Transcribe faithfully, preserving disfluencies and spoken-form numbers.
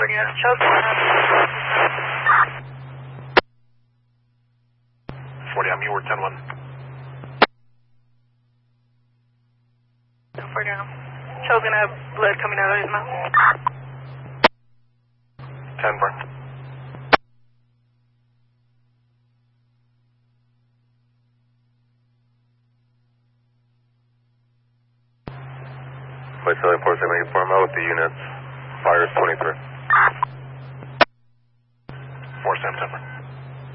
California. Choke. forty, I'm you, we're ten one. California. Choking up, blood coming out of his mouth. ten four. Wait, Philly four seven eight four, I'm out with the units. Fires twenty-three. four seven, ten four.